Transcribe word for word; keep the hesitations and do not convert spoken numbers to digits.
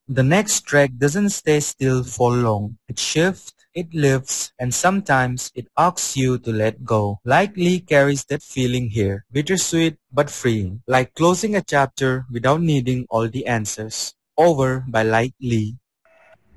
The next track doesn't stay still for long. It shifts, it lifts, and sometimes it asks you to let go. Like Lee carries that feeling here, bittersweet but freeing, like closing a chapter without needing all the answers. Over by Like Lee.